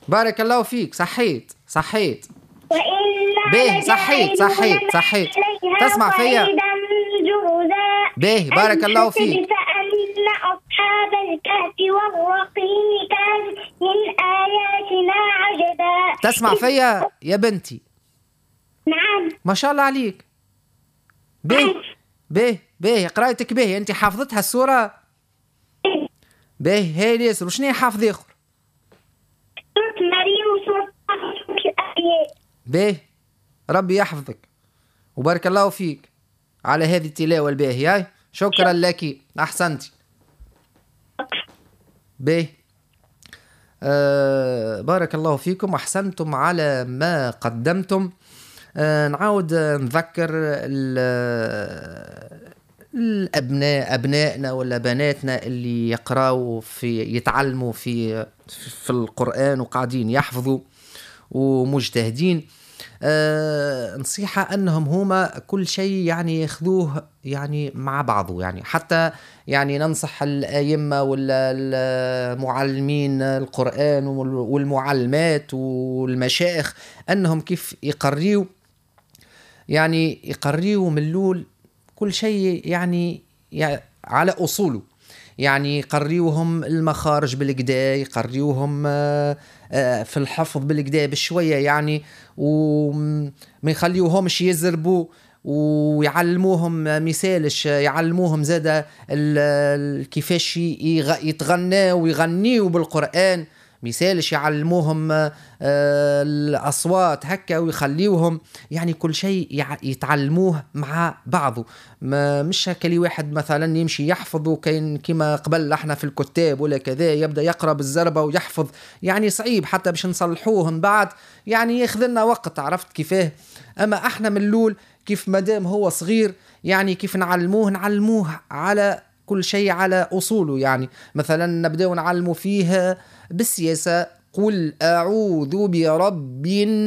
بارك الله فيك. صحيت وإنا باهي. صحيت تسمع فيا باهي. بارك الله فيك. فأن أصحاب الكهف والرقيم كانوا من آياتنا عجبا. تسمع فيا يا بنتي؟ نعم. ما شاء الله عليك. باهي قرايتك باهي. انت حافظتها السورة؟ باهي. هاي ياسر. وشنو حافظ اخر؟ سورة مريم وسورة الأنبياء. باهي. ربي يحفظك وبارك الله فيك على هذه التلاوة الباهية. هاي شكرا لك. أحسنتي. باهي. بارك الله فيكم. أحسنتم على ما قدمتم. نعاود نذكر الأبناء أبنائنا ولا بناتنا اللي يقرأوا يتعلموا في القرآن وقاعدين يحفظوا ومجتهدين. نصيحة أنهم هما كل شيء يعني ياخذوه يعني مع بعضه. يعني حتى يعني ننصح الأئمة ولا المعلمين القرآن والمعلمات والمشايخ أنهم كيف يقريوا من الأول كل شيء يعني على أصوله. يعني يقريوهم المخارج بالكدا، يقريوهم في الحفظ بالكدا بشوية يعني، وما يخليوهمش يزربوا، ويعلموهم مثالش يعلموهم زادة كيفاش يتغنى ويغنيوا بالقرآن، مثالش يعلموهم الأصوات هكا، ويخليوهم يعني كل شيء يتعلموه مع بعضه. مش هكا لي واحد مثلا يمشي يحفظ وكاين كما قبل احنا في الكتاب ولا كذا يبدأ يقرأ بالزربة ويحفظ، يعني صعيب حتى باش نصلحوه من بعد، يعني ياخذلنا وقت. عرفت كيفاه؟ أما احنا من الأول كيف مدام هو صغير يعني كيف نعلموه على كل شيء على أصوله. يعني مثلا نبدأ نعلمه فيه بالسياسة، قل أعوذ برب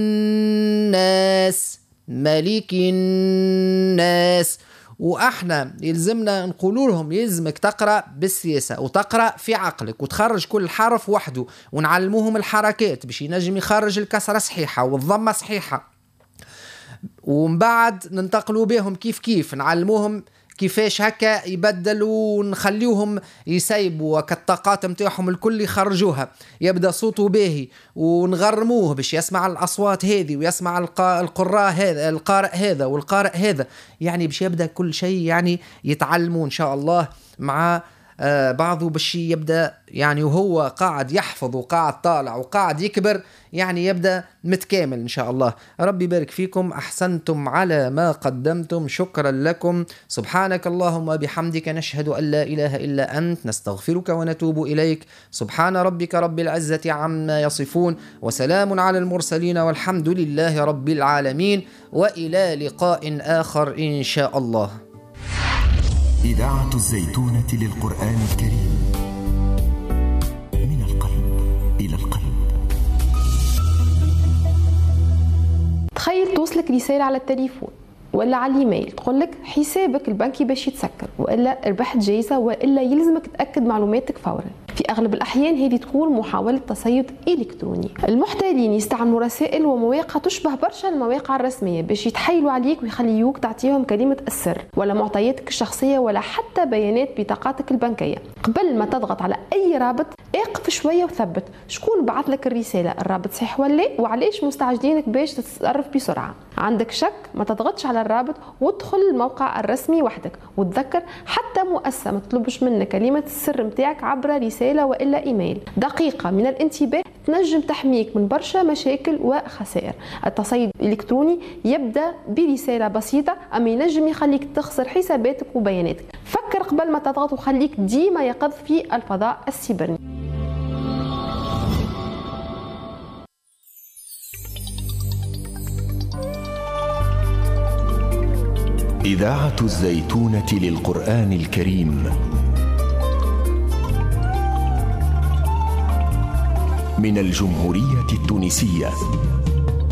الناس ملك الناس، وإحنا يلزمنا نقول لهم يلزمك تقرأ بالسياسة وتقرأ في عقلك وتخرج كل حرف وحده، ونعلموهم الحركات باش ينجم يخرج الكسرة صحيحة والضمة صحيحة، ومن بعد ننتقلوا بهم كيف نعلموهم كيفاش هكا يبدلوا ونخليوهم يسيبوا كالطاقات متاعهم الكل يخرجوها، يبدأ صوته باهي ونغرموه باش يسمع الأصوات هذه ويسمع القارئ هذا والقارئ هذا، يعني باش يبدأ كل شيء يعني يتعلموا إن شاء الله مع بعضه، باش يبدأ يعني وهو قاعد يحفظ وقاعد طالع وقاعد يكبر يعني يبدأ متكامل إن شاء الله. ربي يبارك فيكم. أحسنتم على ما قدمتم. شكرا لكم. سبحانك اللهم وبحمدك نشهد أن لا إله إلا أنت نستغفرك ونتوب إليك. سبحان ربك رب العزة عما يصفون وسلام على المرسلين والحمد لله رب العالمين، وإلى لقاء آخر إن شاء الله. إذاعة الزيتونة للقرآن الكريم، من القلب إلى القلب. تخيل توصلك رسالة على التليفون ولا على الايميل تقول لك حسابك البنكي باش يتسكر، والا ربحت جايزه، والا يلزمك تاكد معلوماتك فورا. في اغلب الاحيان هذه تكون محاوله تصيد الكتروني. المحتالين يستعملوا رسائل ومواقع تشبه برشا المواقع الرسميه باش يتحايلوا عليك ويخليوك تعطيهم كلمه السر ولا معطياتك الشخصيه ولا حتى بيانات بطاقاتك البنكيه. قبل ما تضغط على اي رابط اقف شويه وثبت شكون بعث لك الرساله، الرابط صحيح ولا، وعلاش مستعجلينك باش تتصرف بسرعه. عندك شك ما تضغطش على الرابط وادخل الموقع الرسمي وحدك، وتذكر حتى مؤسسه ما تطلبش منك كلمه السر نتاعك عبر رساله والا ايميل. دقيقه من الانتباه تنجم تحميك من برشا مشاكل وخسائر. التصيد الالكتروني يبدا برساله بسيطه اما ينجم يخليك تخسر حساباتك وبياناتك. فكر قبل ما تضغط وخليك ديما يقظ في الفضاء السيبرني. إذاعة الزيتونة للقرآن الكريم، من الجمهورية التونسية.